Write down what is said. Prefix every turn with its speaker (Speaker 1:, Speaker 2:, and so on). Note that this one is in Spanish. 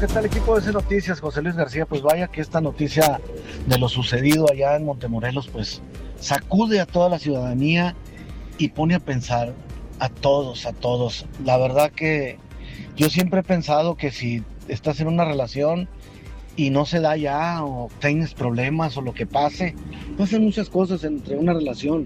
Speaker 1: ¿qué tal equipo de C Noticias? José Luis García, pues vaya que esta noticia de lo sucedido allá en Montemorelos, pues sacude a toda la ciudadanía y pone a pensar a todos, a todos. La verdad que yo siempre he pensado que si estás en una relación y no se da ya o tienes problemas o lo que pase, pasan muchas cosas entre una relación.